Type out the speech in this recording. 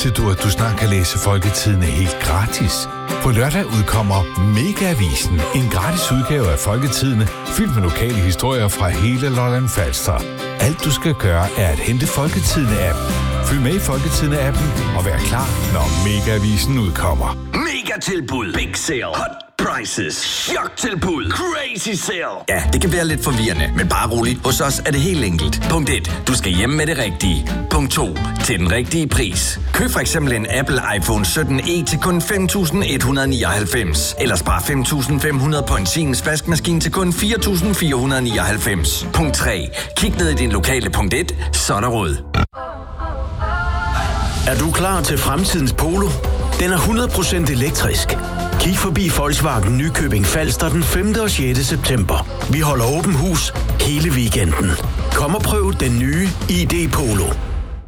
Vidste du, at du snart kan læse Folketidende helt gratis? På lørdag udkommer Mega-avisen, en gratis udgave af Folketidende, fyldt med lokale historier fra hele Lolland Falster. Alt du skal gøre, er at hente Folketidende-appen. Følg med i Folketidende-appen og vær klar, når Mega-avisen udkommer. Mega-tilbud. Big sale. Hot prices. Chok-tilbud. Crazy sale. Ja, det kan være lidt forvirrende, men bare rolig. Hos os er det helt enkelt. Punkt 1. Du skal hjem med det rigtige. Punkt 2. Til den rigtige pris. Køb for eksempel en Apple iPhone 17e til kun 5.199. Eller spar 5.500 på en Siemens vaskemaskine til kun 4.499. Punkt 3. Kig ned i din lokale Punkt 1, så er der råd. Er du klar til fremtidens Polo? Den er 100% elektrisk. Kig forbi Volkswagen Nykøbing Falster den 5. og 6. september. Vi holder åben hus hele weekenden. Kom og prøv den nye ID Polo.